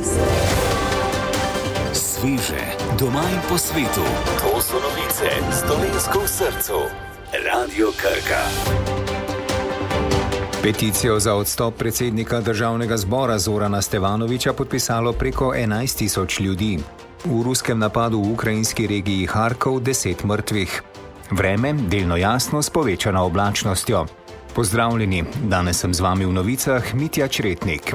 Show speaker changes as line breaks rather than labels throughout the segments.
Sveže, doma in po svetu. To so novice s Dolenjsko v srcu. Radio Krka.
Peticijo za odstop predsednika državnega zbora Zorana Stevanovića podpisalo preko 11.000 ljudi. V ruskem napadu v ukrajinski regiji Harkov 10 mrtvih. Vreme delno jasno s povečano oblačnostjo. Pozdravljeni, danes sem z vami v novicah Mitja Čretnik.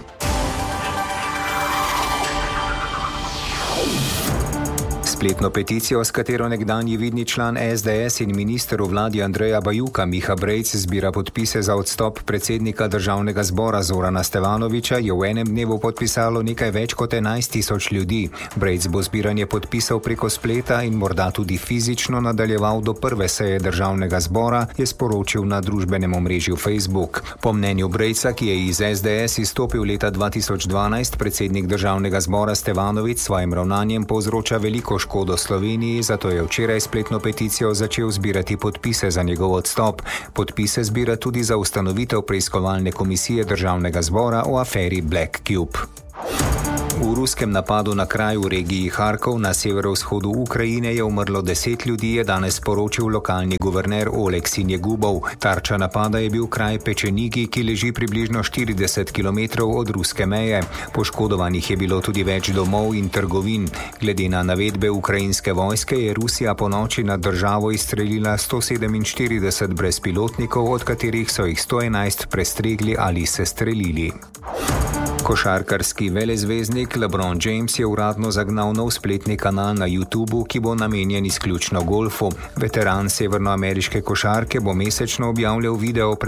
Spletno peticijo, s katero nekdanji vidni član SDS in minister v vladi Andreja Bajuka Miha Brejc zbira podpise za odstop predsednika državnega zbora Zorana Stevanovića, je v enem dnevu podpisalo nekaj več kot 11.000 ljudi. Brejc bo zbiranje podpisov preko spleta in morda tudi fizično nadaljeval do prve seje državnega zbora, je sporočil na družbenem omrežju Facebook. Po mnenju Brejca, ki je iz SDS izstopil leta 2012, predsednik državnega zbora Stevanović s svojim ravnanjem povzroča veliko škodo Sloveniji, zato je včeraj spletno peticijo začel zbirati podpise za njegov odstop. Podpise zbira tudi za ustanovitev preiskovalne komisije državnega zbora o aferi Black Cube. V ruskem napadu na kraj v regiji Harkov na severovzhodu Ukrajine je umrlo 10 ljudi, je danes sporočil lokalni guverner Oleg Sinjegubov. Tarča napada je bil kraj Pečenigi, ki leži približno 40 km od ruske meje. Poškodovanih je bilo tudi več domov in trgovin. Glede na navedbe ukrajinske vojske je Rusija po noči nad državo izstrelila 147 brezpilotnikov, od katerih so jih 111 prestregli ali sestrelili. Košarkarski velezvezdnik LeBron James je uradno zagnal nov spletni kanal na YouTubu, ki bo namenjen izključno golfu. Veteran severnoameriške košarke bo mesečno objavljal video